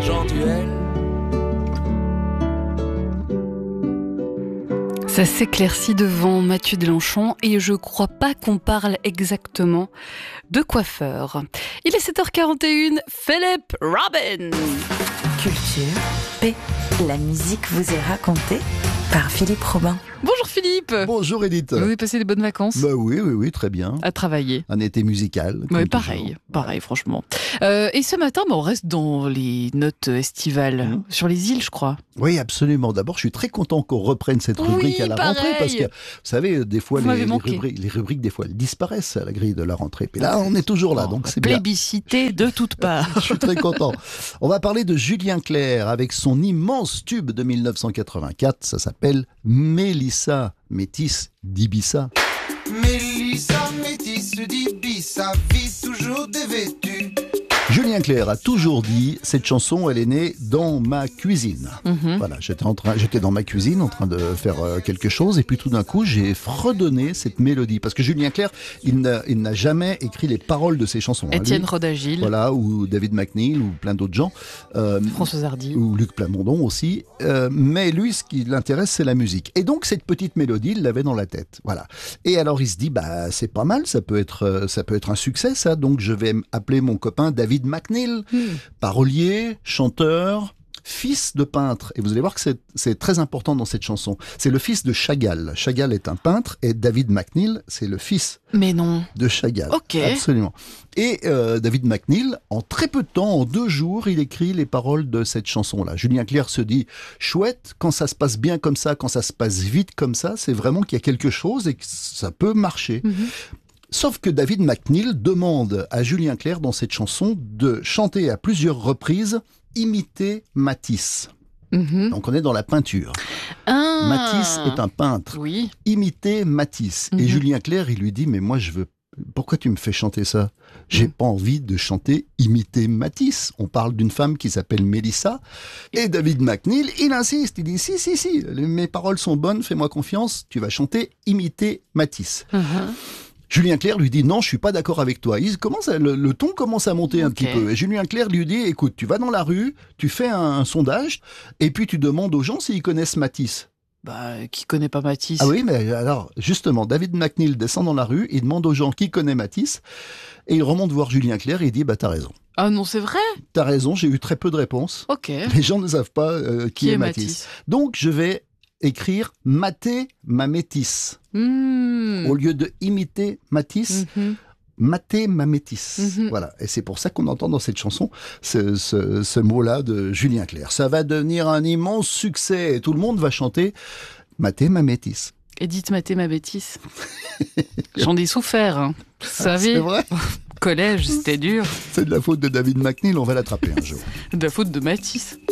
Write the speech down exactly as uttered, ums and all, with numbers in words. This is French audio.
en duel. Ça s'éclaircit devant Mathieu Delanchon et je crois pas qu'on parle exactement de coiffeur. Il est sept heures quarante et une, Philippe Robin. Culture, P. La musique vous est racontée par Philippe Robin. Bonjour Philippe. Bonjour Edith. Vous avez passé des bonnes vacances? Bah oui, oui, oui, très bien. À travailler. Un été musical. Ouais, pareil, toujours. pareil, franchement. Euh, et ce matin, bah, on reste dans les notes estivales, mmh. sur les îles, je crois. Oui, absolument. D'abord, je suis très content qu'on reprenne cette rubrique oui, à la pareil. rentrée, parce que, vous savez, des fois, les, les, rubriques, les rubriques, des fois, elles disparaissent à la grille de la rentrée. Puis là, on est toujours là, oh, donc c'est bien. Plébiscité de toutes parts. Je suis très content. On va parler de Julien Clerc avec son immense tube de mille neuf cent quatre-vingt-quatre. Ça s'appelle Mélissa. Métis d'Ibiza. Mélissa, métis d'Ibiza, vie toujours dévêtue. Julien Clerc a toujours dit, cette chanson, elle est née dans ma cuisine. Mm-hmm. Voilà, j'étais en train, j'étais dans ma cuisine en train de faire euh, quelque chose et puis tout d'un coup, j'ai fredonné cette mélodie. Parce que Julien Clerc, il n'a, il n'a jamais écrit les paroles de ses chansons. Étienne hein, Rodagil. Voilà, ou David McNeil, ou plein d'autres gens. Euh, François Hardy. Ou Luc Plamondon aussi. Euh, mais lui, ce qui l'intéresse, c'est la musique. Et donc, cette petite mélodie, il l'avait dans la tête. Voilà. Et alors, il se dit, bah, c'est pas mal, ça peut être, ça peut être un succès, ça. Donc, je vais appeler mon copain David McNeil, hmm. parolier, chanteur, fils de peintre. Et vous allez voir que c'est, c'est très important dans cette chanson. C'est le fils de Chagall. Chagall est un peintre et David McNeil, c'est le fils Mais non. de Chagall. Ok. Absolument. Et euh, David McNeil, en très peu de temps, en deux jours, il écrit les paroles de cette chanson-là. Julien Clerc se dit, chouette, quand ça se passe bien comme ça, quand ça se passe vite comme ça, c'est vraiment qu'il y a quelque chose et que ça peut marcher. Mm-hmm. Sauf que David McNeil demande à Julien Clerc dans cette chanson de chanter à plusieurs reprises imiter Matisse. Mmh. Donc on est dans la peinture. Ah. Matisse est un peintre. Oui. Imiter Matisse. Mmh. Et Julien Clerc, il lui dit, mais moi je veux... Pourquoi tu me fais chanter ça ? J'ai mmh. pas envie de chanter imiter Matisse. On parle d'une femme qui s'appelle Mélissa. Et David McNeil, il insiste. Il dit, si, si, si, mes paroles sont bonnes, fais-moi confiance, tu vas chanter imiter Matisse. Mmh. Julien Clerc lui dit non, je suis pas d'accord avec toi. Il commence à, le, le ton commence à monter un okay. petit peu. Et Julien Clerc lui dit écoute, tu vas dans la rue, tu fais un, un sondage, et puis tu demandes aux gens s'ils connaissent Matisse. Bah, qui connaît pas Matisse ? Ah oui, mais alors, justement, David McNeil descend dans la rue, il demande aux gens qui connaissent Matisse, et il remonte voir Julien Clerc et il dit bah t'as raison. Ah non, c'est vrai ? T'as raison, j'ai eu très peu de réponses. Ok. Les gens ne savent pas euh, qui, qui est, est Matisse. Matisse. Donc je vais écrire mater ma métisse. Mmh. Au lieu de imiter Matisse, mmh. mater ma métisse. Mmh. Voilà. Et c'est pour ça qu'on entend dans cette chanson ce, ce, ce mot-là de Julien Clerc. Ça va devenir un immense succès et tout le monde va chanter mater ma métisse. Edith mater ma bêtise. J'en ai souffert, hein. Vous savez. C'est vrai. Collège, c'était dur. C'est de la faute de David McNeil, on va l'attraper un jour. De la faute de Matisse.